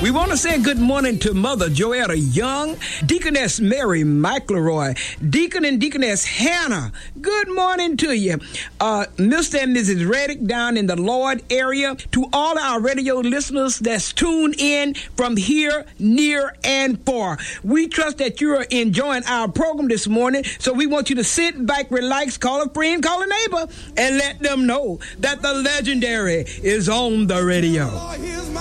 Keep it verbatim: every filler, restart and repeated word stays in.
We want to say good morning to Mother Joetta Young, Deaconess Mary McElroy, Deacon and Deaconess Hannah. Good morning to you. Uh, Mister and Missus Reddick down in the Lord area. To all our radio listeners that's tuned in from here, near, and far. We trust that you're enjoying our program this morning, so we want you to sit back, relax, call a friend, call a neighbor, and let them know that the legendary is on the radio.